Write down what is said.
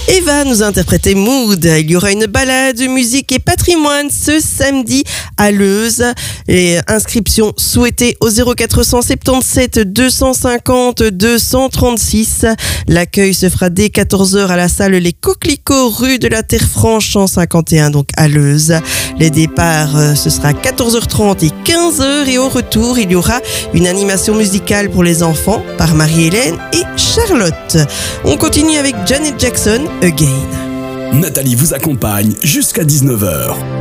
Eva nous a interprété Mood. Il y aura une balade, musique et patrimoine ce samedi à Leuze. Les inscriptions souhaitées au 0477 250 236. L'accueil se fera dès 14h à la salle Les Coquelicots, rue de la Terre Franche 151, donc à Leuze. Les départs, ce sera 14h30 et 15h. Et au retour, il y aura une animation musicale pour les enfants par Marie-Hélène et Charlotte. On continue avec Janet Jackson, Again. Nathalie vous accompagne jusqu'à 19h.